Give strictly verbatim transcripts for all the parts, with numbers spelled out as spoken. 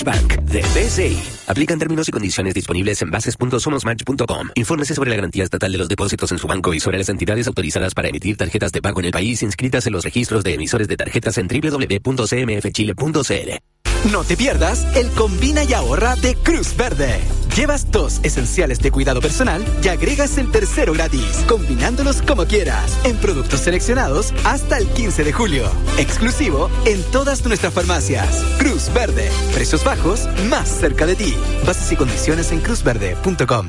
Bank de B C I. Aplican términos y condiciones disponibles en bases punto somosmatch punto com. Infórmese sobre la garantía estatal de los depósitos en su banco y sobre las entidades autorizadas para emitir tarjetas de pago en el país inscritas en los registros de emisores de tarjetas en doble u doble u doble u punto c m f chile punto c l. No te pierdas el Combina y Ahorra de Cruz Verde. Llevas dos esenciales de cuidado personal y agregas el tercero gratis, combinándolos como quieras, en productos seleccionados hasta el quince de julio. Exclusivo en todas nuestras farmacias. Cruz Verde. Precios bajos más cerca de ti. Bases y condiciones en cruz verde punto com.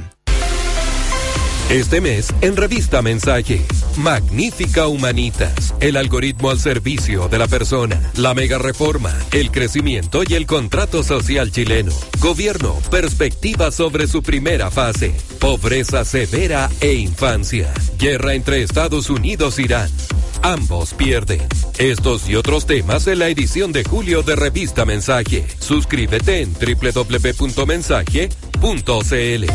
Este mes, en Revista Mensaje, Magnífica Humanitas, el algoritmo al servicio de la persona, la mega reforma, el crecimiento y el contrato social chileno, gobierno, perspectiva sobre su primera fase, pobreza severa e infancia, guerra entre Estados Unidos e Irán. Ambos pierden. Estos y otros temas en la edición de julio de Revista Mensaje. Suscríbete en doble u doble u doble u punto mensaje punto c l.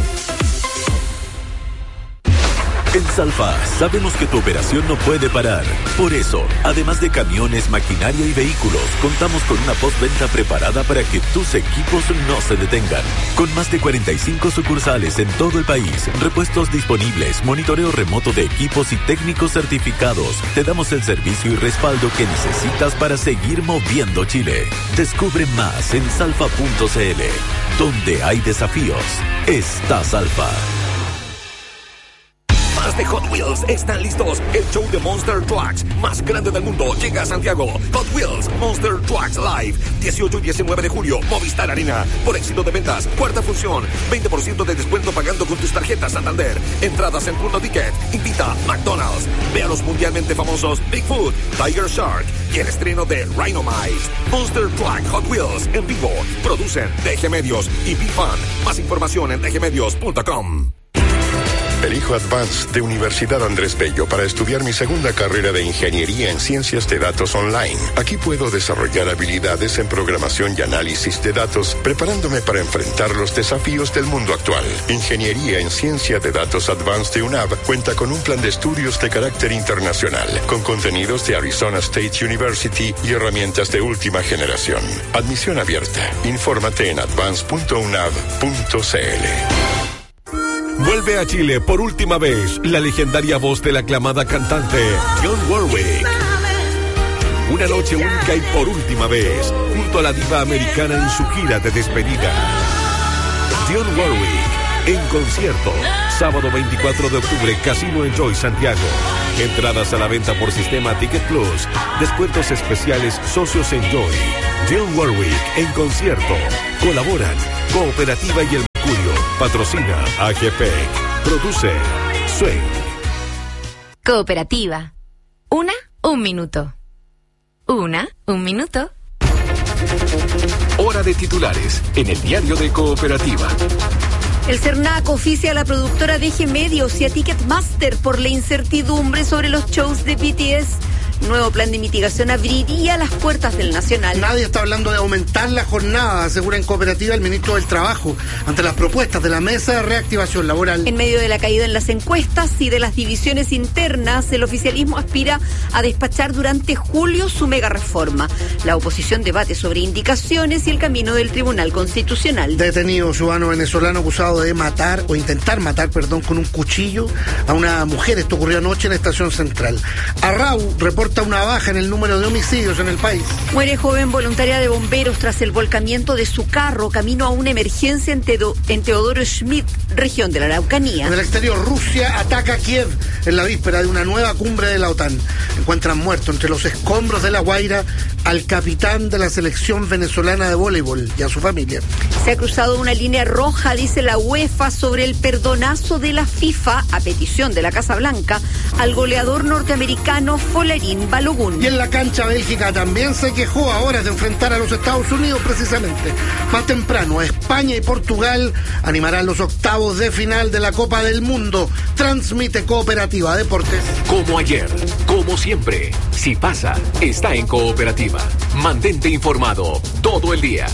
En Salfa sabemos que tu operación no puede parar. Por eso, además de camiones, maquinaria y vehículos, contamos con una postventa preparada para que tus equipos no se detengan. Con más de cuarenta y cinco sucursales en todo el país, repuestos disponibles, monitoreo remoto de equipos y técnicos certificados, te damos el servicio y respaldo que necesitas para seguir moviendo Chile. Descubre más en salfa punto c l. Donde hay desafíos, está Salfa. De Hot Wheels están listos. El show de Monster Trucks más grande del mundo llega a Santiago. Hot Wheels Monster Trucks Live, dieciocho y diecinueve de julio, Movistar Arena. Por éxito de ventas, cuarta función, veinte por ciento de descuento pagando con tus tarjetas Santander. Entradas en Punto Ticket. Invita McDonald's. Ve a los mundialmente famosos Bigfoot, Tiger Shark y el estreno de Rhinomize. Monster Truck Hot Wheels en vivo. Producen D G Medios y B-Fan. Más información en d g medios punto com. Elijo Advanced de Universidad Andrés Bello para estudiar mi segunda carrera de Ingeniería en Ciencias de Datos Online. Aquí puedo desarrollar habilidades en programación y análisis de datos, preparándome para enfrentar los desafíos del mundo actual. Ingeniería en Ciencia de Datos Advanced de U N A B cuenta con un plan de estudios de carácter internacional, con contenidos de Arizona State University y herramientas de última generación. Admisión abierta. Infórmate en advance punto u n a b punto c l. Vuelve a Chile por última vez la legendaria voz de la aclamada cantante Dionne Warwick. Una noche única y por última vez, junto a la diva americana en su gira de despedida. Dionne Warwick en concierto, sábado veinticuatro de octubre, Casino Enjoy Santiago. Entradas a la venta por sistema Ticket Plus. Descuentos especiales Socios Enjoy. Dionne Warwick en concierto. Colaboran Cooperativa y el Patrocina A G P. Produce Swing. Cooperativa. Una, un minuto. Una, un minuto. Hora de titulares en el diario de Cooperativa. El CERNAC oficia a la productora D G Medios y a Ticketmaster por la incertidumbre sobre los shows de B T S. Nuevo plan de mitigación abriría las puertas del Nacional. Nadie está hablando de aumentar la jornada, asegura en Cooperativa el ministro del Trabajo, ante las propuestas de la Mesa de Reactivación Laboral. En medio de la caída en las encuestas y de las divisiones internas, el oficialismo aspira a despachar durante julio su mega reforma. La oposición debate sobre indicaciones y el camino del Tribunal Constitucional. Detenido ciudadano venezolano acusado de matar, o intentar matar, perdón, con un cuchillo a una mujer. Esto ocurrió anoche en la Estación Central. Arrau reporta una baja en el número de homicidios en el país. Muere joven voluntaria de bomberos tras el volcamiento de su carro camino a una emergencia en, Tedo, en Teodoro Schmidt, región de la Araucanía. En el exterior, Rusia ataca a Kiev en la víspera de una nueva cumbre de la OTAN. Encuentran muerto entre los escombros de La Guaira al capitán de la selección venezolana de voleibol y a su familia. Se ha cruzado una línea roja, dice la UEFA, sobre el perdonazo de la FIFA a petición de la Casa Blanca al goleador norteamericano Folarin Balogun. Y en la cancha, Bélgica también se quejó a horas de enfrentar a los Estados Unidos precisamente. Más temprano, España y Portugal animarán los octavos de final de la Copa del Mundo. Transmite Cooperativa Deportes. Como ayer, como siempre, si pasa, está en Cooperativa. Mantente informado todo el día.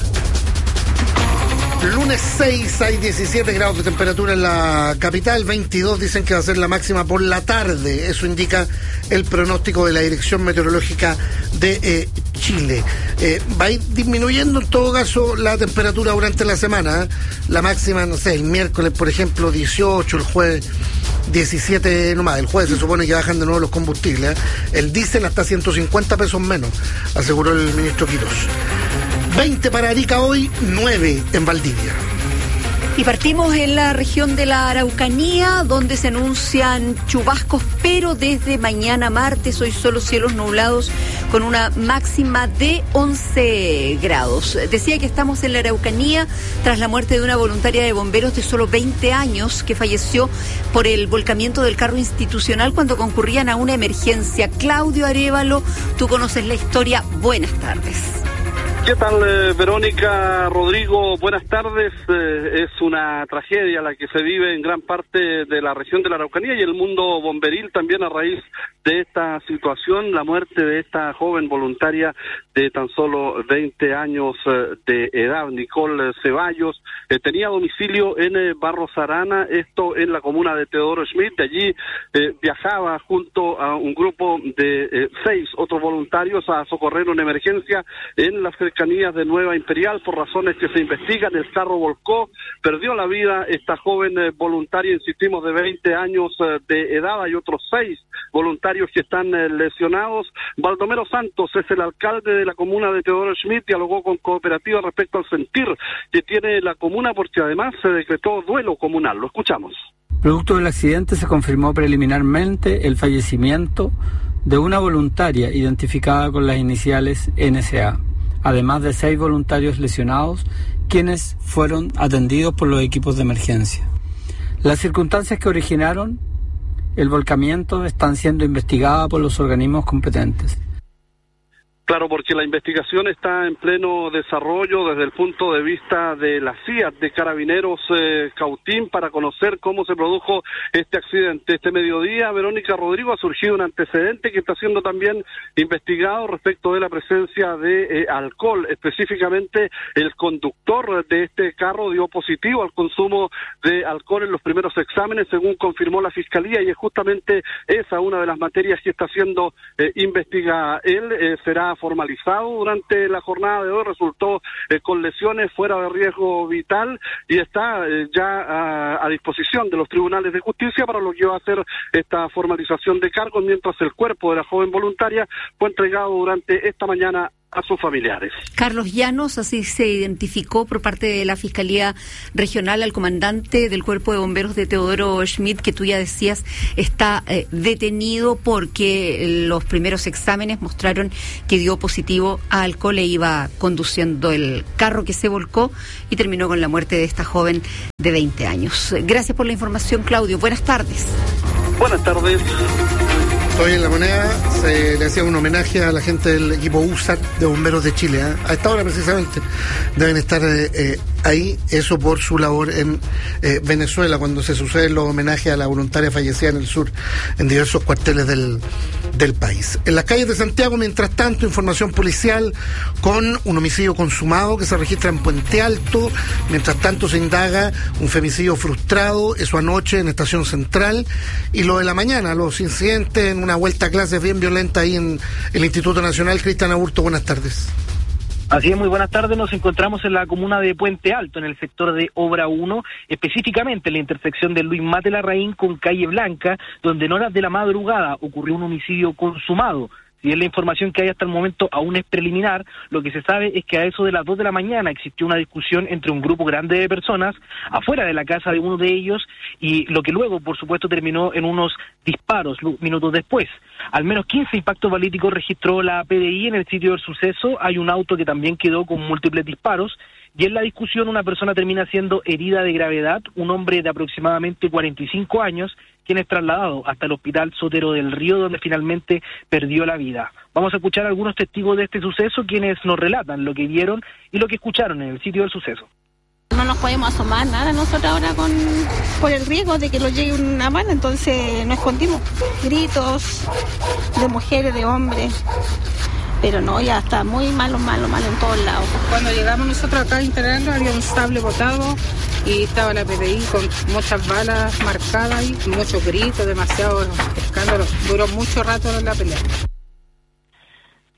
Lunes seis, hay diecisiete grados de temperatura en la capital, veintidós dicen que va a ser la máxima por la tarde. Eso indica el pronóstico de la Dirección Meteorológica de eh, Chile. Eh, va a ir disminuyendo en todo caso la temperatura durante la semana. ¿eh? La máxima, no sé, el miércoles, por ejemplo, dieciocho, el jueves diecisiete nomás. El jueves se supone que bajan de nuevo los combustibles. ¿eh? El diésel hasta ciento cincuenta pesos menos, aseguró el ministro Quirós. veinte para Arica hoy, nueve en Valdivia. Y partimos en la región de la Araucanía, donde se anuncian chubascos, pero desde mañana martes, hoy solo cielos nublados, con una máxima de once grados. Decía que estamos en la Araucanía tras la muerte de una voluntaria de bomberos de solo veinte años, que falleció por el volcamiento del carro institucional cuando concurrían a una emergencia. Claudio Arévalo, tú conoces la historia. Buenas tardes. ¿Qué tal, eh, Verónica, Rodrigo? Buenas tardes. Eh, es una tragedia la que se vive en gran parte de la región de la Araucanía y el mundo bomberil también a raíz de esta situación, la muerte de esta joven voluntaria de tan solo veinte años eh, de edad, Nicole Ceballos. Eh, tenía domicilio en eh, Barros Arana, esto en la comuna de Teodoro Schmidt. De allí eh, viajaba junto a un grupo de eh, seis otros voluntarios a socorrer una emergencia en las cercanías de Nueva Imperial. Por razones que se investigan, el carro volcó, perdió la vida esta joven eh, voluntaria, insistimos, de veinte años eh, de edad. Hay otros seis voluntarios que están eh, lesionados. Baldomero Santos es el alcalde de la comuna de Teodoro Schmidt, dialogó con Cooperativa respecto al sentir que tiene la comuna, porque además se decretó duelo comunal. Lo escuchamos. Producto del accidente se confirmó preliminarmente el fallecimiento de una voluntaria identificada con las iniciales N S A, además de seis voluntarios lesionados, quienes fueron atendidos por los equipos de emergencia. Las circunstancias que originaron el volcamiento están siendo investigadas por los organismos competentes. Claro, porque la investigación está en pleno desarrollo desde el punto de vista de la C I A T, de Carabineros eh, Cautín, para conocer cómo se produjo este accidente. Este mediodía, Verónica, Rodrigo, ha surgido un antecedente que está siendo también investigado respecto de la presencia de eh, alcohol. Específicamente, el conductor de este carro dio positivo al consumo de alcohol en los primeros exámenes, según confirmó la Fiscalía, y es justamente esa una de las materias que está siendo eh, investigada. Él eh, será formalizado durante la jornada de hoy, resultó eh, con lesiones fuera de riesgo vital y está eh, ya a, a disposición de los tribunales de justicia para lo que va a ser esta formalización de cargos, mientras el cuerpo de la joven voluntaria fue entregado durante esta mañana a sus familiares. Carlos Llanos, así se identificó por parte de la Fiscalía Regional al comandante del Cuerpo de Bomberos de Teodoro Schmidt, que tú ya decías está eh, detenido porque los primeros exámenes mostraron que dio positivo a alcohol e iba conduciendo el carro que se volcó y terminó con la muerte de esta joven de veinte años. Gracias por la información, Claudio. Buenas tardes. Buenas tardes. Hoy en La Moneda se le hacía un homenaje a la gente del equipo U S A R de Bomberos de Chile. ¿eh? A esta hora precisamente deben estar eh, eh, ahí, eso por su labor en eh, Venezuela, cuando se suceden los homenajes a la voluntaria fallecida en el sur, en diversos cuarteles del, del país. En las calles de Santiago, mientras tanto, información policial con un homicidio consumado que se registra en Puente Alto. Mientras tanto se indaga un femicidio frustrado, eso anoche en Estación Central. Y lo de la mañana, los incidentes en una vuelta a clases bien violenta ahí en el Instituto Nacional. Cristian Aburto, buenas tardes. Así es, muy buenas tardes. Nos encontramos en la comuna de Puente Alto, en el sector de Obra uno, específicamente en la intersección de Luis Mate Larraín con Calle Blanca, donde en horas de la madrugada ocurrió un homicidio consumado. Si bien la información que hay hasta el momento aún es preliminar, lo que se sabe es que a eso de las dos de la mañana existió una discusión entre un grupo grande de personas afuera de la casa de uno de ellos, y lo que luego, por supuesto, terminó en unos disparos minutos después. Al menos quince impactos balísticos registró la P D I en el sitio del suceso. Hay un auto que también quedó con múltiples disparos. Y en la discusión una persona termina siendo herida de gravedad, un hombre de aproximadamente cuarenta y cinco años, quien es trasladado hasta el Hospital Sotero del Río, donde finalmente perdió la vida. Vamos a escuchar a algunos testigos de este suceso, quienes nos relatan lo que vieron y lo que escucharon en el sitio del suceso. No nos podemos asomar nada nosotros ahora con por el riesgo de que nos llegue una bala, entonces nos escondimos. Gritos de mujeres, de hombres. Pero no, ya está muy malo, malo, malo en todos lados. Cuando llegamos nosotros acá a integrarlo, había un sable botado y estaba la P D I con muchas balas marcadas y muchos gritos, demasiado escándalo. Duró mucho rato la pelea.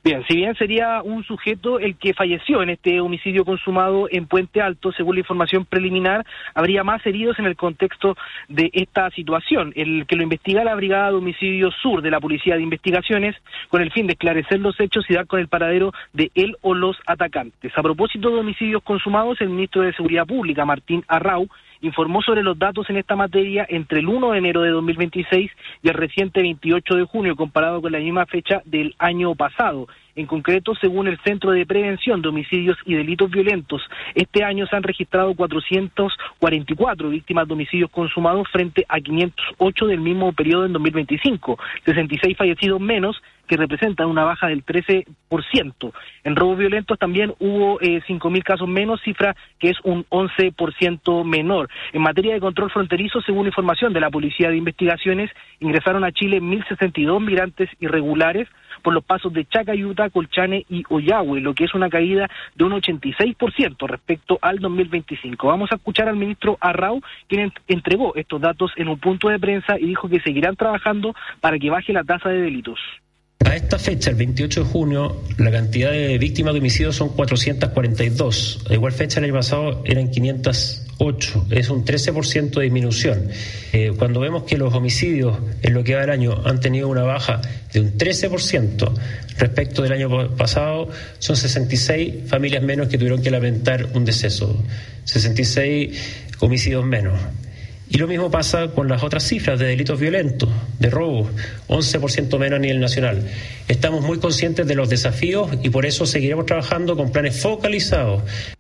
Bien, si bien sería un sujeto el que falleció en este homicidio consumado en Puente Alto, según la información preliminar, habría más heridos en el contexto de esta situación. El que lo investiga la Brigada de Homicidio Sur de la Policía de Investigaciones, con el fin de esclarecer los hechos y dar con el paradero de él o los atacantes. A propósito de homicidios consumados, el ministro de Seguridad Pública, Martín Arrau, informó sobre los datos en esta materia entre el primero de enero de dos mil veintiséis y el reciente veintiocho de junio, comparado con la misma fecha del año pasado. En concreto, según el Centro de Prevención de Homicidios y Delitos Violentos, este año se han registrado cuatrocientas cuarenta y cuatro víctimas de homicidios consumados frente a quinientos ocho del mismo periodo en dos mil veinticinco, sesenta y seis fallecidos menos, que representan una baja del trece por ciento. En robos violentos también hubo eh, cinco mil casos menos, cifra que es un once por ciento menor. En materia de control fronterizo, según información de la Policía de Investigaciones, ingresaron a Chile mil sesenta y dos migrantes irregulares por los pasos de Chacayuta, Colchane y Ollagüe, lo que es una caída de un ochenta y seis por ciento respecto al dos mil veinticinco. Vamos a escuchar al ministro Arrau, quien entregó estos datos en un punto de prensa y dijo que seguirán trabajando para que baje la tasa de delitos. A esta fecha, el veintiocho de junio, la cantidad de víctimas de homicidios son cuatrocientas cuarenta y dos. A igual fecha el año pasado eran quinientas ocho. Es un trece por ciento de disminución. Eh, cuando vemos que los homicidios en lo que va del año han tenido una baja de un trece por ciento respecto del año pasado, son sesenta y seis familias menos que tuvieron que lamentar un deceso. sesenta y seis homicidios menos. Y lo mismo pasa con las otras cifras de delitos violentos, de robos, once por ciento menos a nivel nacional. Estamos muy conscientes de los desafíos y por eso seguiremos trabajando con planes focalizados.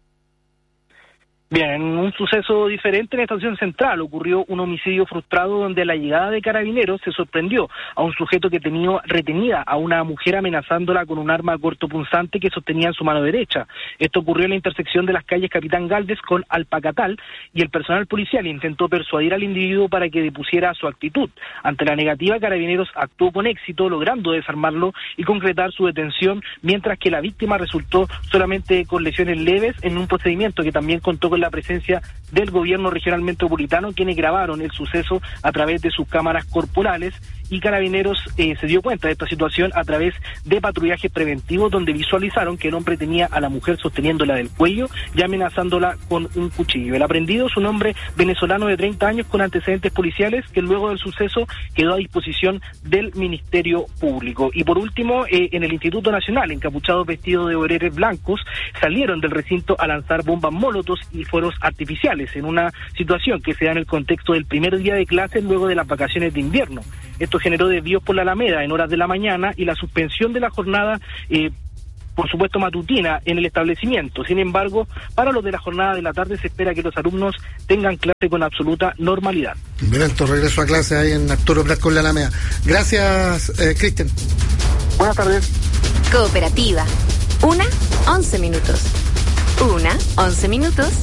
Bien, en un suceso diferente en la estación central ocurrió un homicidio frustrado donde a la llegada de carabineros se sorprendió a un sujeto que tenía retenida a una mujer amenazándola con un arma cortopunzante que sostenía en su mano derecha. Esto ocurrió en la intersección de las calles Capitán Gálvez con Alpacatal y el personal policial intentó persuadir al individuo para que depusiera su actitud. Ante la negativa, carabineros actuó con éxito, logrando desarmarlo y concretar su detención, mientras que la víctima resultó solamente con lesiones leves en un procedimiento que también contó con la presencia del gobierno regional metropolitano, quienes grabaron el suceso a través de sus cámaras corporales, y Carabineros eh, se dio cuenta de esta situación a través de patrullajes preventivos donde visualizaron que el hombre tenía a la mujer sosteniéndola del cuello y amenazándola con un cuchillo. El aprendido es un hombre venezolano de treinta años con antecedentes policiales que luego del suceso quedó a disposición del Ministerio Público. Y por último, eh, en el Instituto Nacional, encapuchados vestidos de obreros blancos salieron del recinto a lanzar bombas molotov y fuegos artificiales en una situación que se da en el contexto del primer día de clases luego de las vacaciones de invierno. Esto generó desvíos por la Alameda en horas de la mañana y la suspensión de la jornada, eh, por supuesto matutina, en el establecimiento. Sin embargo, para los de la jornada de la tarde se espera que los alumnos tengan clase con absoluta normalidad. Violento regreso a clase ahí en Arturo Prat con la Alameda. Gracias, eh, Cristian. Buenas tardes. Cooperativa. Una, once minutos. Una, once minutos.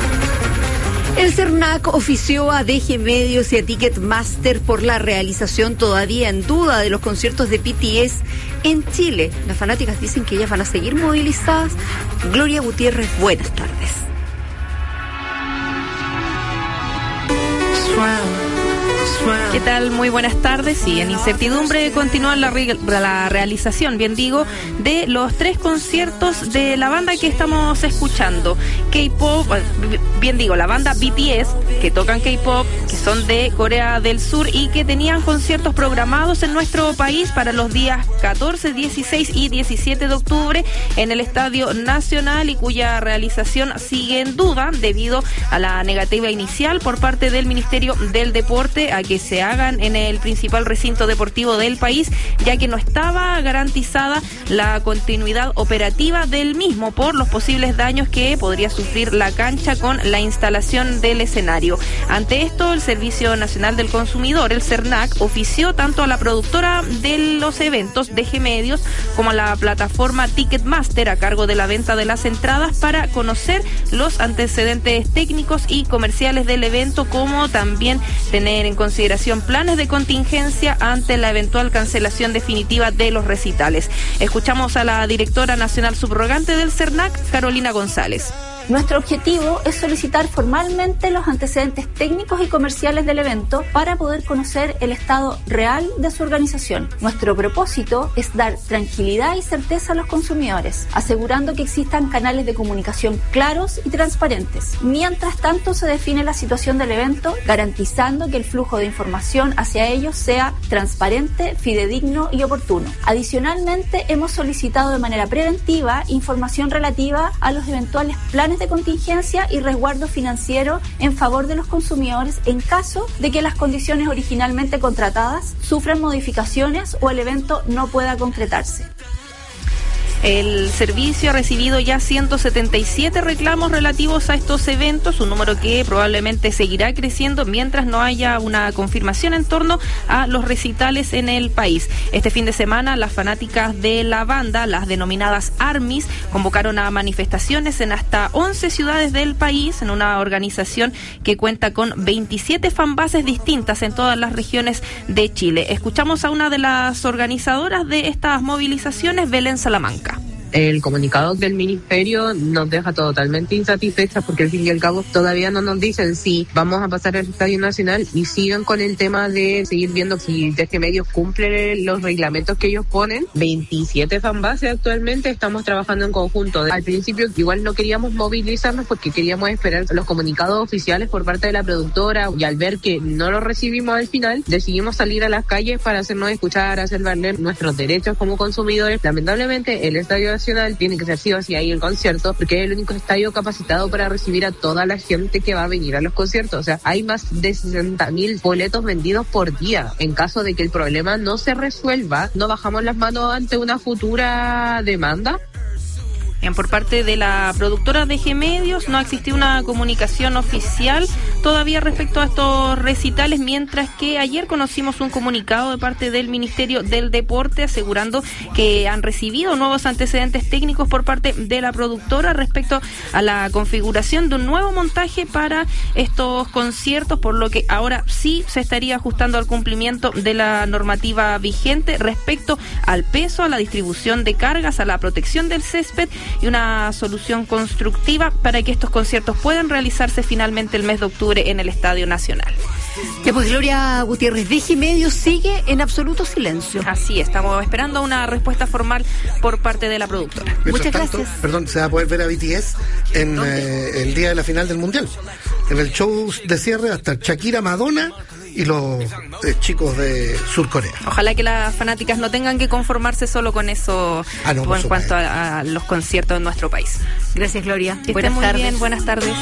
El CERNAC ofició a D G Medios y a Ticketmaster por la realización todavía en duda de los conciertos de B T S en Chile. Las fanáticas dicen que ellas van a seguir movilizadas. Gloria Gutiérrez, buenas tardes. ¿Qué tal? Muy buenas tardes. Y en incertidumbre continúa la, re la realización, bien digo, de los tres conciertos de la banda que estamos escuchando. K-pop, bien digo, la banda B T S, que tocan K-pop, que son de Corea del Sur y que tenían conciertos programados en nuestro país para los días catorce, dieciséis y diecisiete de octubre en el Estadio Nacional, y cuya realización sigue en duda debido a la negativa inicial por parte del Ministerio del Deporte a que se hagan en el principal recinto deportivo del país, ya que no estaba garantizada la continuidad operativa del mismo por los posibles daños que podría sufrir la cancha con la instalación del escenario. Ante esto, el Servicio Nacional del Consumidor, el CERNAC, ofició tanto a la productora de los eventos, D G Medios, como a la plataforma Ticketmaster a cargo de la venta de las entradas para conocer los antecedentes técnicos y comerciales del evento, como también tener en consideración planes de contingencia ante la eventual cancelación definitiva de los recitales. Escuchamos a la directora nacional subrogante del CERNAC, Carolina González. Nuestro objetivo es solicitar formalmente los antecedentes técnicos y comerciales del evento para poder conocer el estado real de su organización. Nuestro propósito es dar tranquilidad y certeza a los consumidores, asegurando que existan canales de comunicación claros y transparentes. Mientras tanto, se define la situación del evento, garantizando que el flujo de información hacia ellos sea transparente, fidedigno y oportuno. Adicionalmente, hemos solicitado de manera preventiva información relativa a los eventuales planes de contingencia y resguardo financiero en favor de los consumidores en caso de que las condiciones originalmente contratadas sufran modificaciones o el evento no pueda concretarse. El servicio ha recibido ya ciento setenta y siete reclamos relativos a estos eventos, un número que probablemente seguirá creciendo mientras no haya una confirmación en torno a los recitales en el país. Este fin de semana, las fanáticas de la banda, las denominadas ARMYs, convocaron a manifestaciones en hasta once ciudades del país, en una organización que cuenta con veintisiete fanbases distintas en todas las regiones de Chile. Escuchamos a una de las organizadoras de estas movilizaciones, Belén Salamanca. El comunicado del ministerio nos deja totalmente insatisfechas porque al fin y al cabo todavía no nos dicen si vamos a pasar al Estadio Nacional y siguen con el tema de seguir viendo si D G Medios cumple los reglamentos que ellos ponen. veintisiete fanbases actualmente, estamos trabajando en conjunto. Al principio igual no queríamos movilizarnos porque queríamos esperar los comunicados oficiales por parte de la productora y al ver que no los recibimos al final, decidimos salir a las calles para hacernos escuchar, hacer valer nuestros derechos como consumidores. Lamentablemente el Estadio tiene que ser sí o sí ahí el concierto, porque es el único estadio capacitado para recibir a toda la gente que va a venir a los conciertos. O sea, hay más de sesenta mil boletos vendidos por día. En caso de que el problema no se resuelva, ¿no bajamos las manos ante una futura demanda? Bien, por parte de la productora D G Medios no ha existido una comunicación oficial todavía respecto a estos recitales, mientras que ayer conocimos un comunicado de parte del Ministerio del Deporte asegurando que han recibido nuevos antecedentes técnicos por parte de la productora respecto a la configuración de un nuevo montaje para estos conciertos, por lo que ahora sí se estaría ajustando al cumplimiento de la normativa vigente respecto al peso, a la distribución de cargas, a la protección del césped y una solución constructiva para que estos conciertos puedan realizarse finalmente el mes de octubre en el Estadio Nacional. Ya pues, Gloria Gutiérrez, D G Medios sigue en absoluto silencio. Así, estamos esperando una respuesta formal por parte de la productora. Mientras Muchas tanto, gracias. Perdón, se va a poder ver a B T S en eh, el día de la final del Mundial. En el show de cierre hasta Shakira, Madonna y los eh, chicos de Surcorea. Ojalá que las fanáticas no tengan que conformarse solo con eso ah, no, en cuanto a, a los conciertos en nuestro país. Gracias, Gloria. Que buenas estén muy tardes. bien, buenas tardes.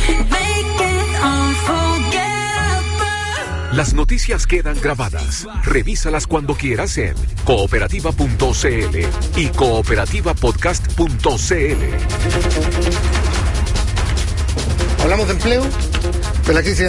Las noticias quedan grabadas. Revísalas cuando quieras en cooperativa punto c l y cooperativa podcast punto c l. Hablamos de empleo, de la crisis